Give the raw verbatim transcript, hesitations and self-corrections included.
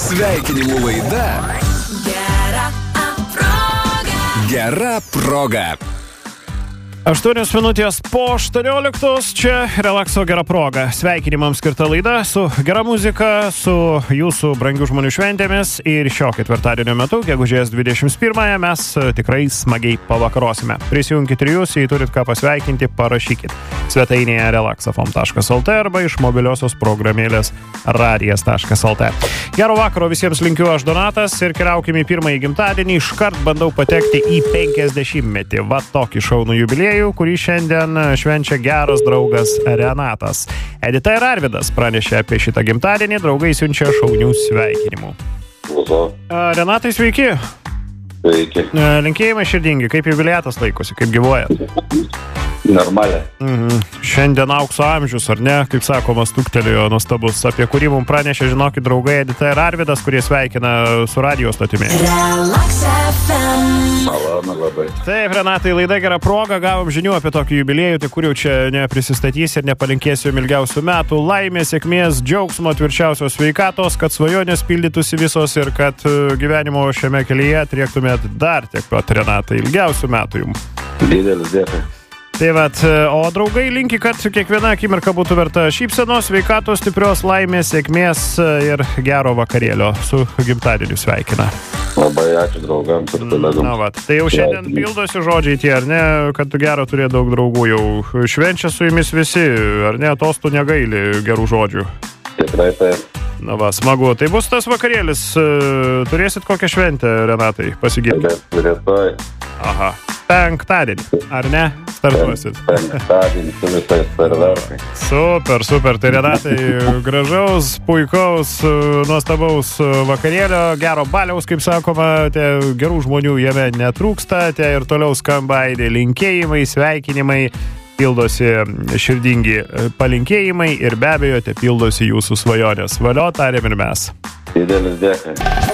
Sveikinimų laida Gera proga. Gera proga. aštuonios minutės po aštuonioliktos, čia Relakso Gera proga. Sveikinimams skirta laida su gera muzika, su jūsų brangių žmonių šventėmis ir šio ketvirtadienio metu, gegužės dvidešimt pirmąją, mes tikrai smagiai pavakarosime. Prisijunkit ir jūs, jei turit ką pasveikinti, parašykit svetainėje relaxafm taškas lt arba iš mobiliosios programėlės radijas taškas lt. Gero vakaro visiems linkiu aš Donatas ir keliaukime į pirmąjį gimtadienį. Iškart bandau patekti į penkiasdešimtmetį. Va tokį šaunų jubiliejų, kurį šiandien švenčia geras draugas Renatas. Edita ir Arvidas pranešė apie šitą gimtadienį, draugai siunčia šaunių sveikinimų. Renatai, sveiki. Sveiki. Linkėjimai širdingi, kaip jubiliatas laikosi, kaip gyvuoja? Normaliai. Mhm. Šiandien aukso amžius, ar ne, kaip sakoma, stuktelėjo nuostabus, apie kurį mums pranešė, žinokit, draugai Edita ir Arvidas, kurie sveikina su radijos stotimi. Relax F M. Malonu labai. Taip, Renatai, laida Gera proga, gavom žinių apie tokį jubiliejų, tai kur jau čia neprisistatys ir nepalinkėsiu ilgiausių metų. Laimės, sėkmės, džiaugsmo, tvirčiausios sveikatos, kad svajonės pildytųsi visos ir kad gyvenimo šiame kelyje triektumėt dar tiek pat, Renatai, ilgiausių metų jums. Didelis dėkui. Tai vat, o draugai linki, kad kiekviena akimirka būtų verta šypsenos, sveikatos, stiprios laimės, sėkmės ir gero vakarėlio. Su gimtadieniu sveikina. Labai ačiū draugams ir kolegams. Na vat, tai jau šiandien pildosi žodžiai tie, ar ne, kad tu gero turėt daug draugų, jau švenčia su jumis visi, ar ne, atostų negaili gerų žodžių. Tikrai taip. Na va, smagu. Tai bus tas vakarėlis, turėsit kokią šventę, Renatai, pasigirti? Rytoj. Aha, penktadienį, ar ne, startuosit? Penktadienį su visais ferverkai. Super, super, tai Renatai, gražaus, puikaus, nuostabaus vakarėlio, gero baliaus, kaip sakoma, te gerų žmonių jame netrūksta, te ir toliau skamba aidė linkėjimai, sveikinimai, pildosi širdingi palinkėjimai ir be abejo te pildosi jūsų svajonės. Valio, tarėm ir mes. Didelis dėkui.